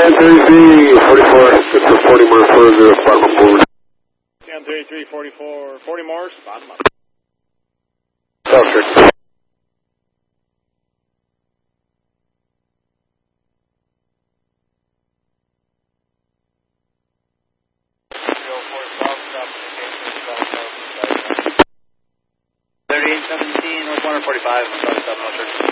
103344, it's a 40 miles further, bottom board. 103344, 40 Morse, bottom up. South 3817, North 145, 177,